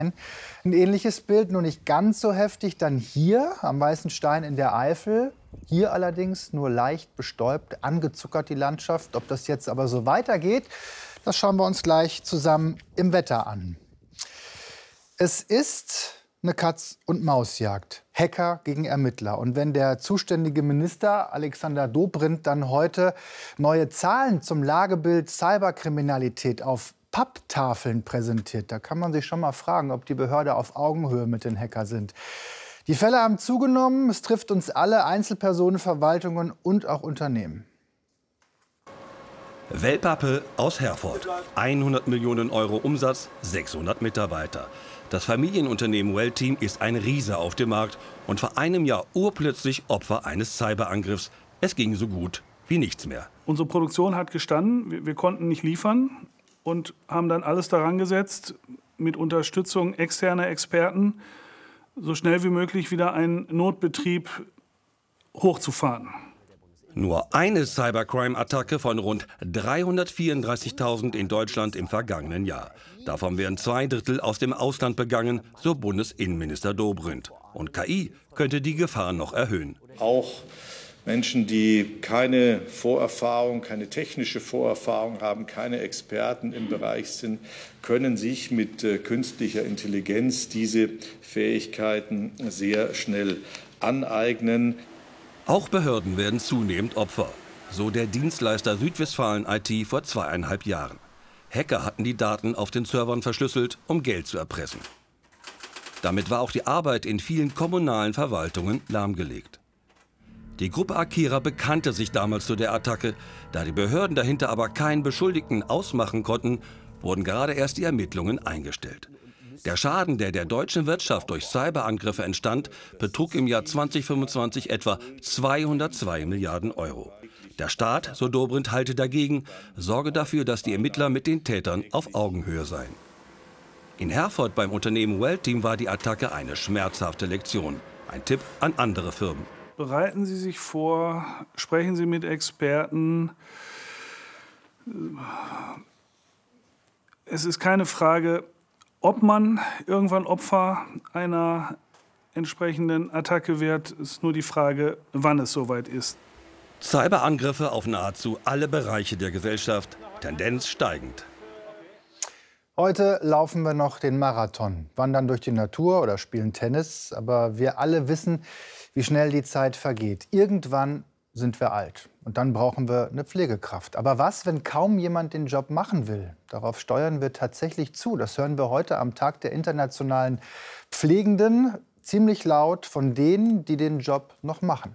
Ein ähnliches Bild, nur nicht ganz so heftig, dann hier am Weißen Stein in der Eifel. Hier allerdings nur leicht bestäubt, angezuckert die Landschaft. Ob das jetzt aber so weitergeht, das schauen wir uns gleich zusammen im Wetter an. Es ist eine Katz-und-Maus-Jagd. Hacker gegen Ermittler. Und wenn der zuständige Minister Alexander Dobrindt dann heute neue Zahlen zum Lagebild Cyberkriminalität auf Papptafeln präsentiert, da kann man sich schon mal fragen, ob die Behörde auf Augenhöhe mit den Hackern sind. Die Fälle haben zugenommen. Es trifft uns alle, Einzelpersonen, Verwaltungen und auch Unternehmen. Wellpappe aus Herford. 100 Millionen Euro Umsatz, 600 Mitarbeiter. Das Familienunternehmen Wellteam ist ein Riese auf dem Markt und vor einem Jahr urplötzlich Opfer eines Cyberangriffs. Es ging so gut wie nichts mehr. Unsere Produktion hat gestanden, wir konnten nicht liefern und haben dann alles daran gesetzt, mit Unterstützung externer Experten so schnell wie möglich wieder einen Notbetrieb hochzufahren. Nur eine Cybercrime-Attacke von rund 334.000 in Deutschland im vergangenen Jahr. Davon werden 2/3 aus dem Ausland begangen, so Bundesinnenminister Dobrindt. Und KI könnte die Gefahr noch erhöhen. Auch Menschen, die keine Vorerfahrung, keine technische Vorerfahrung haben, keine Experten im Bereich sind, können sich mit künstlicher Intelligenz diese Fähigkeiten sehr schnell aneignen. Auch Behörden werden zunehmend Opfer. So der Dienstleister Südwestfalen IT vor 2,5 Jahren. Hacker hatten die Daten auf den Servern verschlüsselt, um Geld zu erpressen. Damit war auch die Arbeit in vielen kommunalen Verwaltungen lahmgelegt. Die Gruppe Akira bekannte sich damals zu der Attacke. Da die Behörden dahinter aber keinen Beschuldigten ausmachen konnten, wurden gerade erst die Ermittlungen eingestellt. Der Schaden, der der deutschen Wirtschaft durch Cyberangriffe entstand, betrug im Jahr 2025 etwa 202 Milliarden Euro. Der Staat, so Dobrindt, halte dagegen, sorge dafür, dass die Ermittler mit den Tätern auf Augenhöhe seien. In Herford beim Unternehmen Wellteam war die Attacke eine schmerzhafte Lektion. Ein Tipp an andere Firmen. Bereiten Sie sich vor, sprechen Sie mit Experten. Es ist keine Frage, ob man irgendwann Opfer einer entsprechenden Attacke wird. Es ist nur die Frage, wann es soweit ist. Cyberangriffe auf nahezu alle Bereiche der Gesellschaft, Tendenz steigend. Heute laufen wir noch den Marathon, wandern durch die Natur oder spielen Tennis. Aber wir alle wissen, wie schnell die Zeit vergeht. Irgendwann sind wir alt und dann brauchen wir eine Pflegekraft. Aber was, wenn kaum jemand den Job machen will? Darauf steuern wir tatsächlich zu. Das hören wir heute am Tag der internationalen Pflegenden ziemlich laut von denen, die den Job noch machen.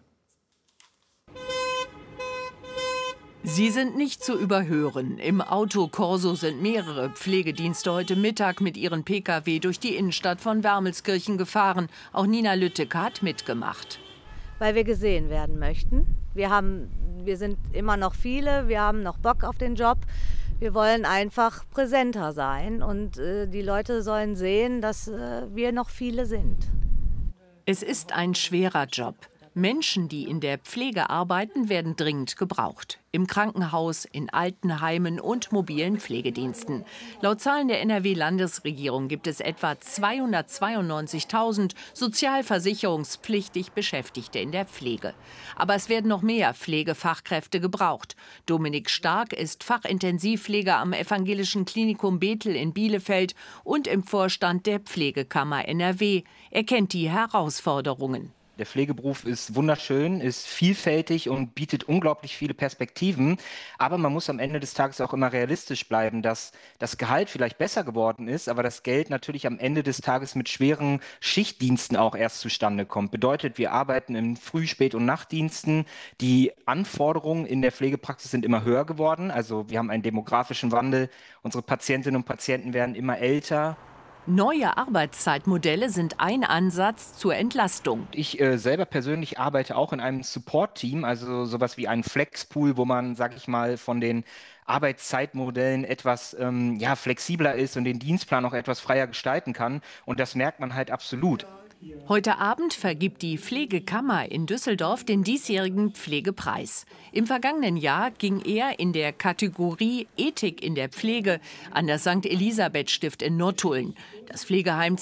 Sie sind nicht zu überhören. Im Autokorso sind mehrere Pflegedienste heute Mittag mit ihren Pkw durch die Innenstadt von Wermelskirchen gefahren. Auch Nina Lütteke hat mitgemacht. Weil wir gesehen werden möchten. Wir sind immer noch viele, wir haben noch Bock auf den Job. Wir wollen einfach präsenter sein und die Leute sollen sehen, dass wir noch viele sind. Es ist ein schwerer Job. Menschen, die in der Pflege arbeiten, werden dringend gebraucht. Im Krankenhaus, in Altenheimen und mobilen Pflegediensten. Laut Zahlen der NRW-Landesregierung gibt es etwa 292.000 sozialversicherungspflichtig Beschäftigte in der Pflege. Aber es werden noch mehr Pflegefachkräfte gebraucht. Dominik Stark ist Fachintensivpfleger am Evangelischen Klinikum Bethel in Bielefeld und im Vorstand der Pflegekammer NRW. Er kennt die Herausforderungen. Der Pflegeberuf ist wunderschön, ist vielfältig und bietet unglaublich viele Perspektiven. Aber man muss am Ende des Tages auch immer realistisch bleiben, dass das Gehalt vielleicht besser geworden ist, aber das Geld natürlich am Ende des Tages mit schweren Schichtdiensten auch erst zustande kommt. Bedeutet, wir arbeiten in Früh-, Spät- und Nachtdiensten. Die Anforderungen in der Pflegepraxis sind immer höher geworden. Also wir haben einen demografischen Wandel. Unsere Patientinnen und Patienten werden immer älter. Neue Arbeitszeitmodelle sind ein Ansatz zur Entlastung. Ich selber persönlich arbeite auch in einem Support-Team, also sowas wie ein Flexpool, wo man, sag ich mal, von den Arbeitszeitmodellen etwas flexibler ist und den Dienstplan auch etwas freier gestalten kann. Und das merkt man halt absolut. Heute Abend vergibt die Pflegekammer in Düsseldorf den diesjährigen Pflegepreis. Im vergangenen Jahr ging er in der Kategorie Ethik in der Pflege an das St. Elisabeth Stift in Nottuln. Das Pflegeheim